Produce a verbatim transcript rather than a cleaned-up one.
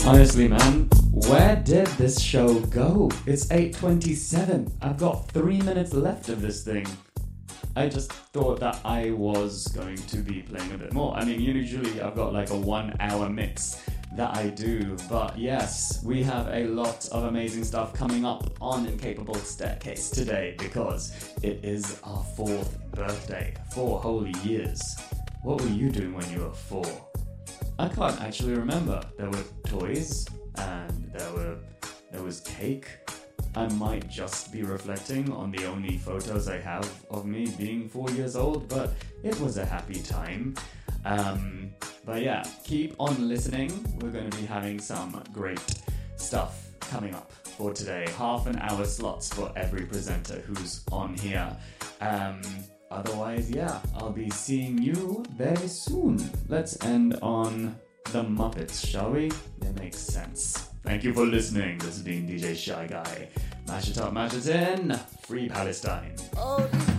Honestly, man, where did this show go? It's eight twenty-seven. I've got three minutes left of this thing. I just thought that I was going to be playing a bit more. I mean, usually I've got like a one hour mix that I do, but yes, we have a lot of amazing stuff coming up on Incapable Staircase today because it is our fourth birthday. Four whole years. What were you doing when you were four? I can't actually remember. There were toys and there were there was cake. I might just be reflecting on the only photos I have of me being four years old, but it was a happy time. Um, but yeah, keep on listening. We're going to be having some great stuff coming up for today. Half an hour slots for every presenter who's on here. Um, otherwise, yeah, I'll be seeing you very soon. Let's end on the Muppets, shall we? It makes sense. Thank you for listening. This has been D J Shy Guy. Mash it up, mash it in. Free Palestine. Oh,